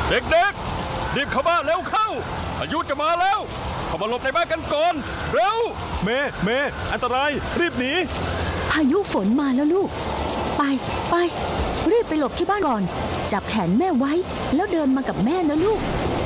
เด็กๆรีบเข้าบ้านเร็วเข้าพายุจะมาแล้วเข้ามาหลบในบ้านกันก่อนเร็วเมอันตรายรีบหนีพายุฝนมาแล้วลูกไปรีบไปหลบที่บ้านก่อนจับแขนแม่ไว้แล้วเดินมากับแม่นะลูก